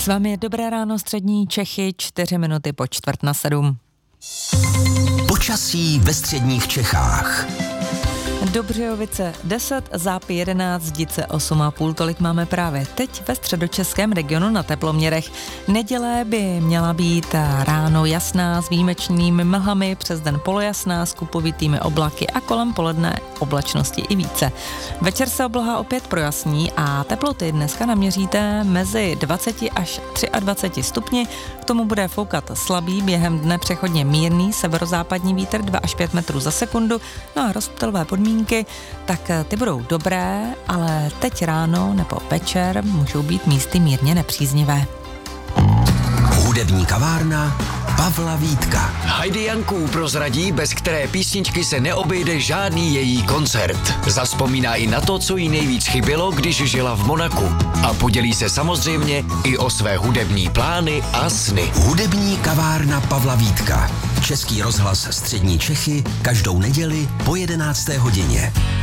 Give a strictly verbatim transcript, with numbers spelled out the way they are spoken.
S vámi je Dobré ráno střední Čechy, čtyři minuty po čtvrt na sedm. Počasí ve středních Čechách. Dobřejovice deset, Zápy jedenáct, Dice osm a půl, tolik máme právě teď ve středočeském regionu na teploměrech. Neděle by měla být ráno jasná s výjimečnými mlhami, přes den polojasná s kupovitými oblaky a kolem poledne oblačnosti i více. Večer se obloha opět projasní a teploty dneska naměříte mezi dvacet až dvacet tři stupni, k tomu bude foukat slabý, během dne přechodně mírný severozápadní vítr dva až pět metrů za sekundu, no a rozptylové podmínky, tak ty budou dobré, ale teď ráno nebo večer můžou být místy mírně nepříznivé. Hudební kavárna Pavla Vítka. Heidi Janků prozradí, bez které písničky se neobejde žádný její koncert. Zazpomíná i na to, co jí nejvíc chybělo, když žila v Monaku. A podělí se samozřejmě i o své hudební plány a sny. Hudební kavárna Pavla Vítka. Český rozhlas střední Čechy každou neděli po jedenácté hodině.